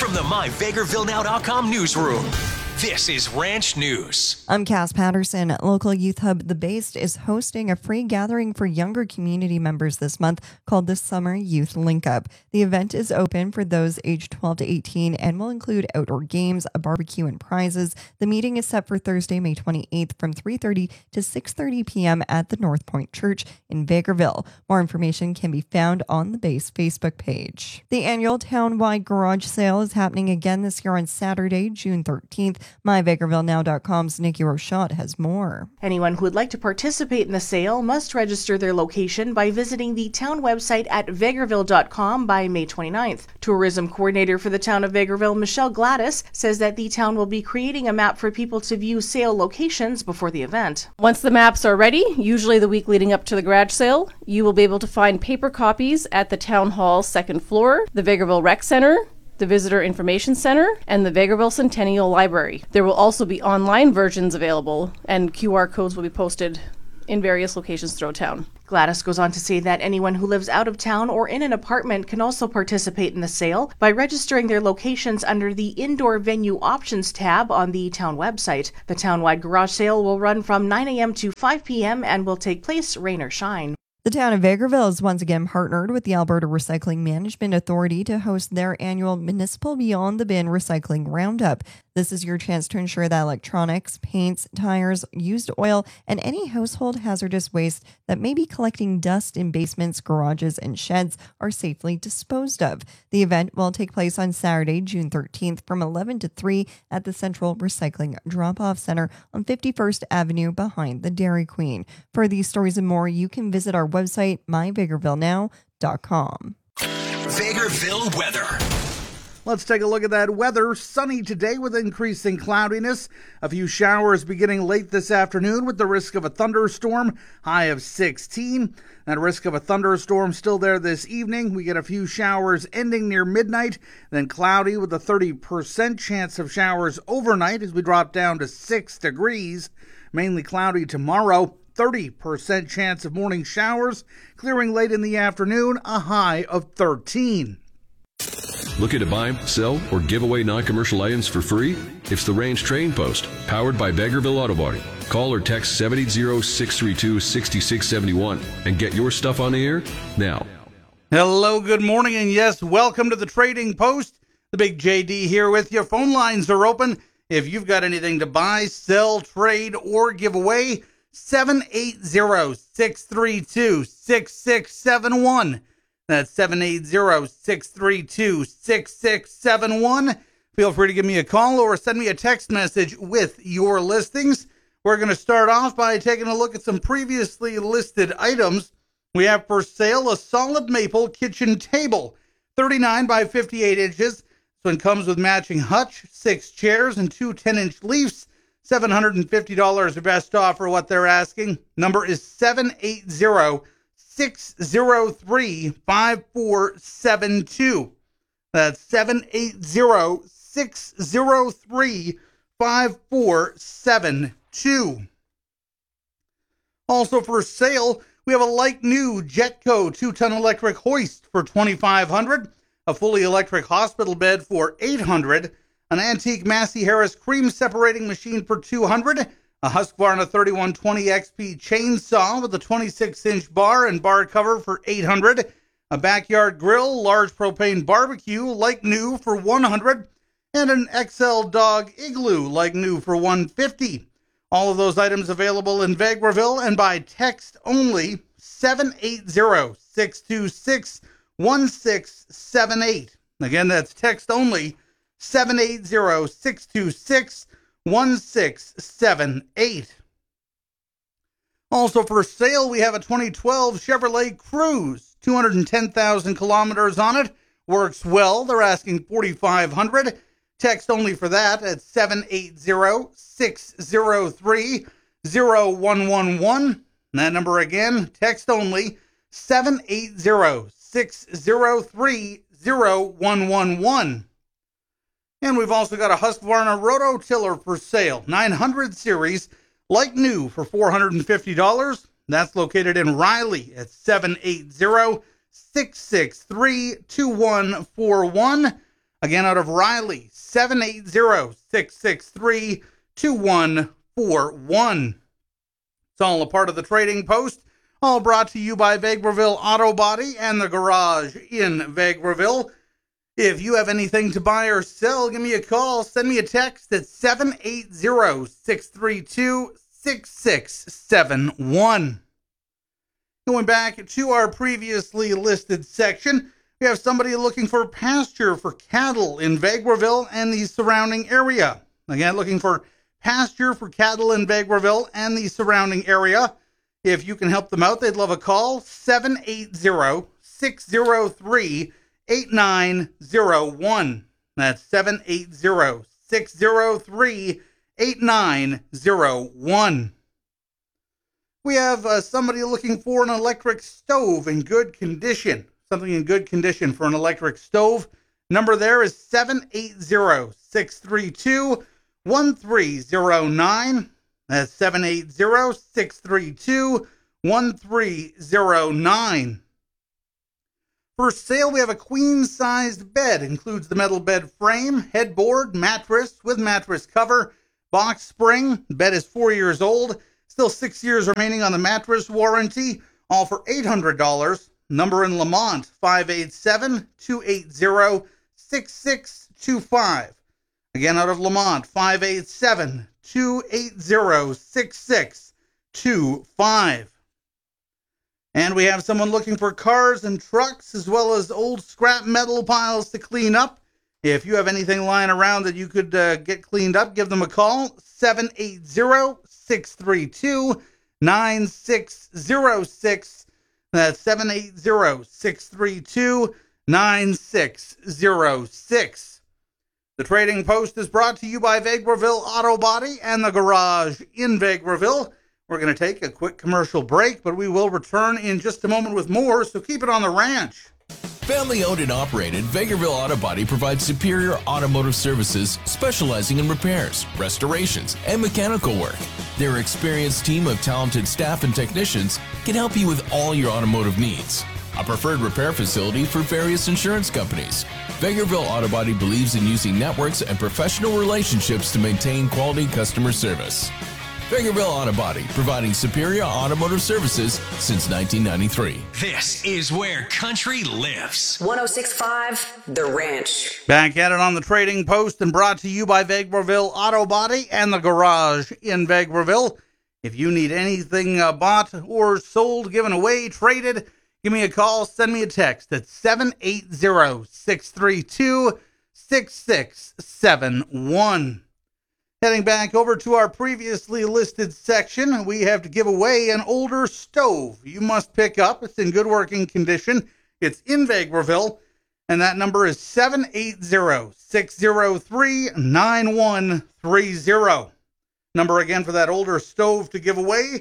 from the MyVegrevilleNow.com newsroom, this is Ranch News. I'm Cass Patterson. Local youth hub The Based is hosting a free gathering for younger community members this month called the Summer Youth Link Up. The event is open for those aged 12 to 18 and will include outdoor games, a barbecue, and prizes. The meeting is set for Thursday, May 28th from 3:30 to 6:30 p.m. at the North Point Church in Vegreville. More information can be found on the Base Facebook page. The annual town-wide garage sale is happening again this year on Saturday, June 13th. MyVegrevilleNow.com's Nikki Rochette has more. Anyone who would like to participate in the sale must register their location by visiting the town website at vegreville.com by May 29th. Tourism coordinator for the town of Vegreville, Michelle Gladys, says that the town will be creating a map for people to view sale locations before the event. Once the maps are ready, usually the week leading up to the garage sale, you will be able to find paper copies at the town hall second floor, the Vegreville Rec Center, the Visitor Information Center, and the Vegreville Centennial Library. There will also be online versions available, and QR codes will be posted in various locations throughout town. Gladys goes on to say that anyone who lives out of town or in an apartment can also participate in the sale by registering their locations under the Indoor Venue Options tab on the town website. The town-wide garage sale will run from 9 a.m. to 5 p.m. and will take place rain or shine. The town of Vegreville has once again partnered with the Alberta Recycling Management Authority to host their annual Municipal Beyond the Bin Recycling Roundup. This is your chance to ensure that electronics, paints, tires, used oil, and any household hazardous waste that may be collecting dust in basements, garages, and sheds are safely disposed of. The event will take place on Saturday, June 13th from 11 to 3 at the Central Recycling Drop-Off Center on 51st Avenue behind the Dairy Queen. For these stories and more, you can visit our website, myvegrevilleNow.com. Vegreville weather. Let's take a look at that weather. Sunny today with increasing cloudiness. A few showers beginning late this afternoon with the risk of a thunderstorm, high of 16. That risk of a thunderstorm still there this evening. We get a few showers ending near midnight, then cloudy with a 30% chance of showers overnight as we drop down to 6 degrees. Mainly cloudy tomorrow. 30% chance of morning showers, clearing late in the afternoon, a high of 13. Looking to buy, sell, or give away non-commercial items for free? It's the Range Trading Post, powered by Vegreville Auto Body. Call or text 780-632-6671 and get your stuff on the air now. Hello, good morning, and yes, welcome to the Trading Post. The Big JD here with you. Phone lines are open. If you've got anything to buy, sell, trade, or give away, 780-632-6671. That's 780-632-6671. Feel free to give me a call or send me a text message with your listings. We're going to start off by taking a look at some previously listed items. We have for sale a solid maple kitchen table, 39 by 58 inches. This one comes with matching hutch, 6 chairs, and 2 10-inch leaves. $750 the best offer, what they're asking. Number is 780-603-5472. That's 780-603-5472. Also for sale, we have a like new Jetco 2-ton electric hoist for $2,500, a fully electric hospital bed for $800, an antique Massey Harris cream separating machine for $200, a Husqvarna 3120 XP chainsaw with a 26-inch bar and bar cover for $800, a backyard grill, large propane barbecue, like new for $100, and an XL Dog Igloo, like new for $150. All of those items available in Vegreville and by text only, 780-626-1678. Again, that's text only, 780-626-1678. Also for sale, we have a 2012 Chevrolet Cruze, 210,000 kilometers on it. Works well. They're asking $4,500. Text only for that at 780-603-0111. That number again, text only, 780-603-0111. And we've also got a Husqvarna Rototiller for sale, 900 series, like new for $450. That's located in Riley at 780-663-2141. Again, out of Riley, 780-663-2141. It's all a part of the Trading Post, all brought to you by Vegreville Auto Body and the Garage in Vegreville. If you have anything to buy or sell, give me a call. Send me a text at 780-632-6671. Going back to our previously listed section, we have somebody looking for pasture for cattle in Vegreville and the surrounding area. Again, looking for pasture for cattle in Vegreville and the surrounding area. If you can help them out, they'd love a call. 780-603-8901. That's 780-603-8901. We have somebody looking for an electric stove in good condition. Something in good condition for an electric stove. Number there is 780-632-1309. That's 780-632-1309. For sale, we have a queen-sized bed. Includes the metal bed frame, headboard, mattress with mattress cover, box spring. The bed is 4 years old. Still 6 years remaining on the mattress warranty. All for $800. Number in Lamont, 587-280-6625. Again, out of Lamont, 587-280-6625. And we have someone looking for cars and trucks, as well as old scrap metal piles to clean up. If you have anything lying around that you could get cleaned up, give them a call, 780-632-9606. That's 780-632-9606. The Trading Post is brought to you by Vegreville Auto Body and the Garage in Vegreville. We're going to take a quick commercial break, but we will return in just a moment with more, so keep it on the ranch. Family owned and operated, Vegreville Auto Body provides superior automotive services specializing in repairs, restorations, and mechanical work. Their experienced team of talented staff and technicians can help you with all your automotive needs. A preferred repair facility for various insurance companies. Vegreville Auto Body believes in using networks and professional relationships to maintain quality customer service. Vegreville Auto Body, providing superior automotive services since 1993. This is where country lives. 106.5 The Ranch. Back at it on the Trading Post and brought to you by Vegreville Auto Body and the Garage in Vegreville. If you need anything bought or sold, given away, traded, give me a call, send me a text at 780-632-6671. Heading back over to our previously listed section, we have to give away an older stove you must pick up. It's in good working condition. It's in Vegreville, and that number is 780-603-9130. Number again for that older stove to give away,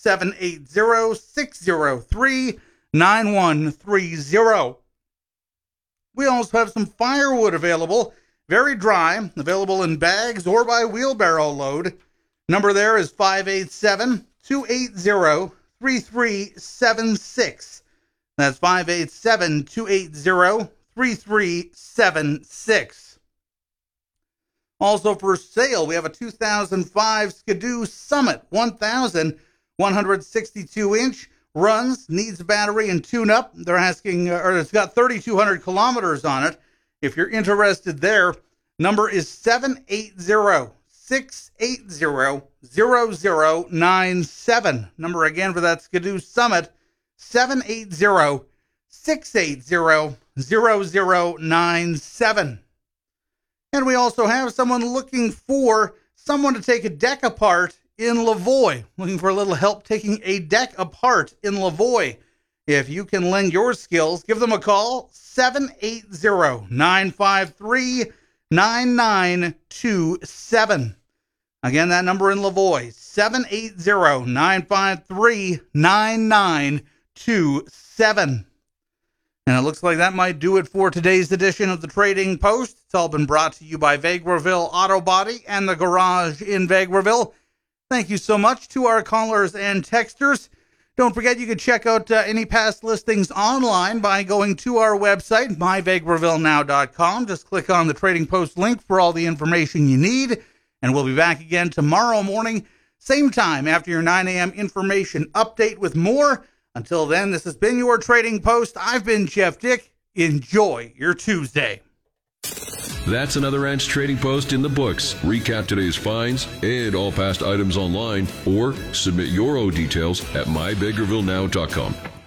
780-603-9130. We also have some firewood available. Very dry, available in bags or by wheelbarrow load. Number there is 587-280-3376. That's 587-280-3376. Also for sale, we have a 2005 Skidoo Summit 1,162-inch. Runs, needs a battery and tune-up. They're asking, or it's got 3,200 kilometers on it. If you're interested there, number is 780-680-0097. Number again for that Skidoo Summit, 780-680-0097. And we also have someone looking for someone to take a deck apart in Lavoie. Looking for a little help taking a deck apart in Lavoie. If you can lend your skills, give them a call, 780-953-9927. Again, that number in Lavoie, 780-953-9927. And it looks like that might do it for today's edition of the Trading Post. It's all been brought to you by Vegreville Auto Body and the Garage in Vegreville. Thank you so much to our callers and texters. Don't forget you can check out any past listings online by going to our website, myvegrevillenow.com. Just click on the Trading Post link for all the information you need. And we'll be back again tomorrow morning, same time after your 9 a.m. information update with more. Until then, this has been your Trading Post. I've been Jeff Dick. Enjoy your Tuesday. That's another Ranch Trading Post in the books. Recap today's finds and all past items online, or submit your own details at myvegrevillenow.com.